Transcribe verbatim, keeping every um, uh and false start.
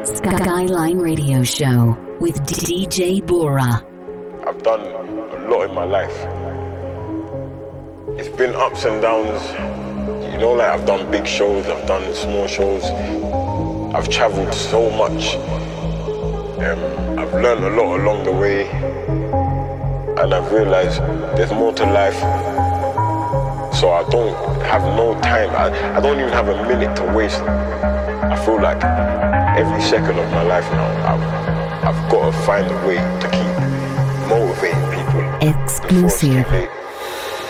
Skyline Radio Show with D J Bora. I've done a lot in my life. It's been ups and downs. You know, like I've done big shows, I've done small shows. I've traveled so much. Um, I've learned a lot along the way. And I've realized there's more to life. So I don't have no time. I, I don't even have a minute to waste. I feel like every second of my life now, I've, I've got to find a way to keep motivating people. Exclusive.